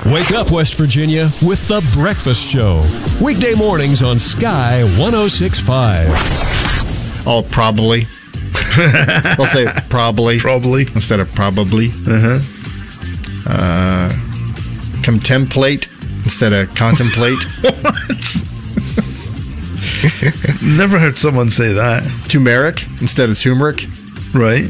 Wake up, West Virginia, with The Breakfast Show. Weekday mornings on Sky 106.5. Oh, probably. I'll say probably. Probably. Instead of probably. Contemplate instead of contemplate. Never heard someone say that. Turmeric instead of turmeric. Right.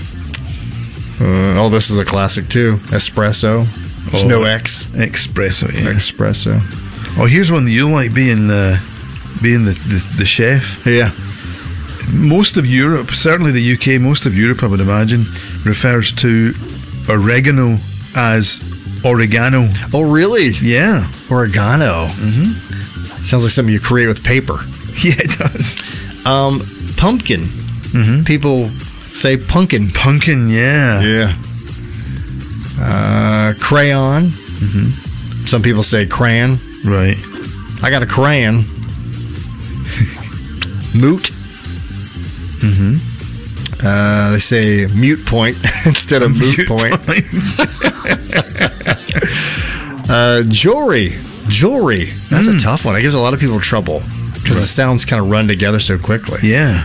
This is a classic too. Espresso. There's no X. Espresso, yeah. Espresso. Oh, here's one that you like, being the chef. Yeah. Most of Europe, certainly the UK, most of Europe, I would imagine, refers to oregano as oregano. Oh, really? Yeah. Oregano. Mm-hmm. Sounds like something you create with paper. Yeah, it does. Pumpkin. Mm-hmm. People say pumpkin. Pumpkin, yeah. Yeah. Crayon. Mm-hmm. Some people say crayon. Right. I got a crayon. Moot. Mm-hmm. They say mute point instead of moot point. Jewelry. That's a tough one. It gives a lot of people trouble because the sounds kind of run together so quickly. Yeah.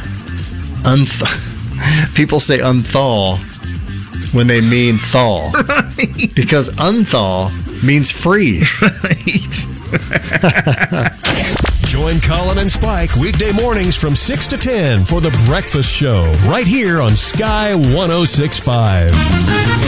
People say unthaw when they mean thaw. Right. Because unthaw means freeze. Right. Join Colin and Spike weekday mornings from 6 to 10 for The Breakfast Show right here on Sky 106.5.